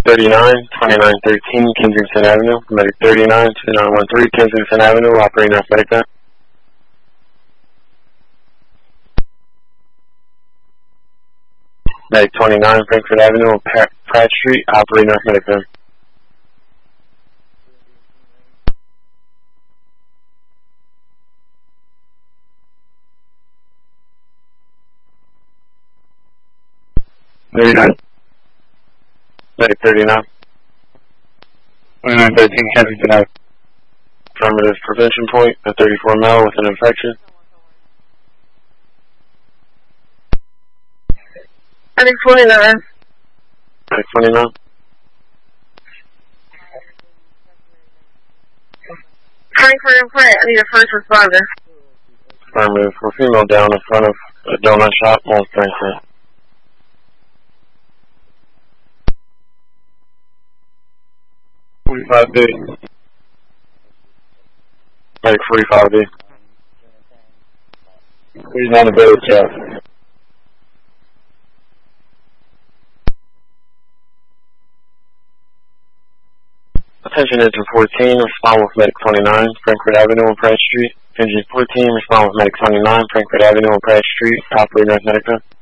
39, 2913 Kensington Avenue. Medic 39, 2913 Kensington Avenue, operating off Medic 9. Medic 29, Frankfurt Avenue on Pratt Street, operating off Medic 9. Medic 39. 2913 Kensington Avenue. Affirmative prevention point at 34 mile with an infection. Medic 29. Medic 29. Frankfurt and Pratt, I need a first responder. Affirmative. For female down in front of a donut shop on Frankfurt. $45D. Medic 45D. He's on the village, yeah. Attention engine 14, respond with Medic 29, Frankfurt Avenue on Pratt Street. Engine 14, respond with Medic 29, Frankfurt Avenue on Pratt Street, operating as Medic 10.